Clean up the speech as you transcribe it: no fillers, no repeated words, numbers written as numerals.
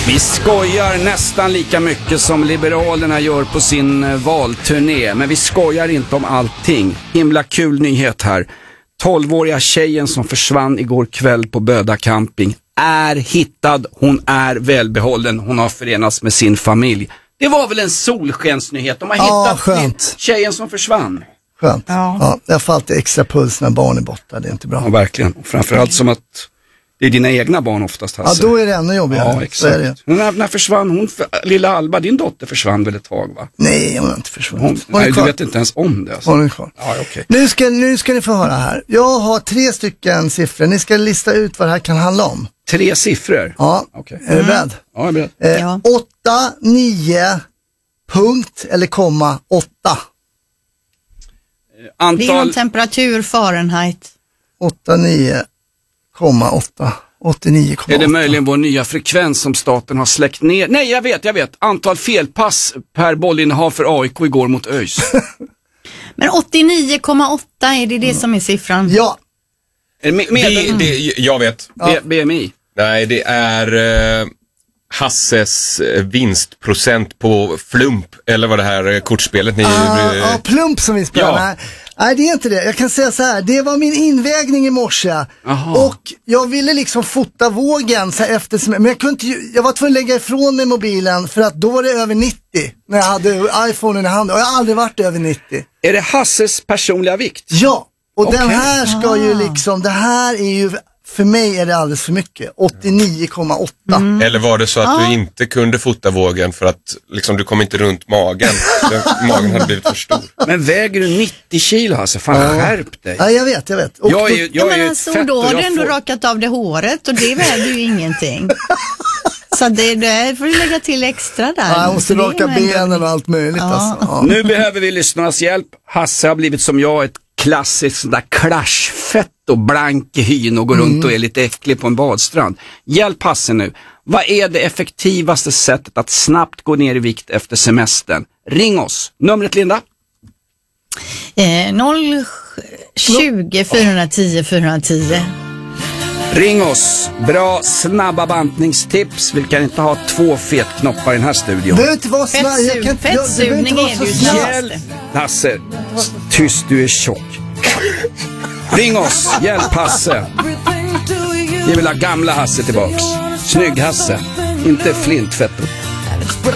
Vi skojar nästan lika mycket som Liberalerna gör på sin valturné, men vi skojar inte om allting. Himla kul nyhet här. 12-åriga tjejen som försvann igår kväll på Böda camping är hittad. Hon är välbehållen. Hon har förenats med sin familj. Det var väl en solskensnyhet. De har hittat tjejen som försvann. Skönt. Ja, jag får alltid extra puls när barn är borta. Det är inte bra. Ja, verkligen. Och framförallt som att det är dina egna barn oftast, Hasse. Ja, då är det ännu jobbigare. Ja, exakt. När försvann hon? Lilla Alba, din dotter försvann väl ett tag, va? Nej, hon har inte försvunnit. Nej, du vet inte ens om det. Alltså. Hon är kvar. Ja, okay. Nu ska ni få höra här. Jag har 3 stycken siffror. Ni ska lista ut vad det här kan handla om. 3 siffror? Ja, okay. Är du beredd? Ja, jag är beredd. 8, 9, punkt eller komma 8. Det är någon temperatur Fahrenheit. 8, 9, 8. 89,8. Är det möjligen vår nya frekvens som staten har släckt ner? Nej, jag vet. Antal felpass per bollinnehav för AIK igår mot ÖIS. Men 89,8 är det som är siffran? Ja. Jag vet. BMI? Nej, det är Hasses vinstprocent på Flump, eller vad det här kortspelet ni... Ja, Plump som vi spelar. Ja. Nej, det är inte det. Jag kan säga så här, det var min invägning i morse. Och jag ville liksom fota vågen så här efter, men jag kunde inte, jag var tvungen att lägga ifrån mig mobilen för att då var det över 90 när jag hade iPhonen i handen. Och jag har aldrig varit över 90. Är det Hasses personliga vikt? Ja, och den här ska ju liksom, det här är ju, för mig är det alldeles för mycket. 89,8. Eller var det så att du inte kunde fota vågen för att liksom, du kom inte runt magen? Magen hade blivit för stor. Men väger du 90 kilo, alltså? Fan, skärp dig. Ja, jag vet. Och jag är alltså, då har du ändå rakat av det håret och det väger ju ingenting. Så det får du lägga till extra där. Ja, jag måste raka benen och allt möjligt. Alltså. Ja. Nu behöver vi lyssnarnas hjälp. Hasse har blivit som jag ett klassiskt där clashfett och blank hyn och går runt och är lite äcklig på en badstrand. Hjälp Hasse nu. Vad är det effektivaste sättet att snabbt gå ner i vikt efter semestern? Ring oss. Numret, Linda? 020 410 410. Ring oss. Bra snabba bantningstips. Vi kan inte ha 2 fetknoppar i den här studion. Det behöver inte vara snabb. Fettsugning är det ju snabbt. Hasse, tyst, du är tjock. Ring oss. Hjälp Hasse. Vi vill ha gamla Hasse tillbaks. Snygg Hasse. Inte flintfettot.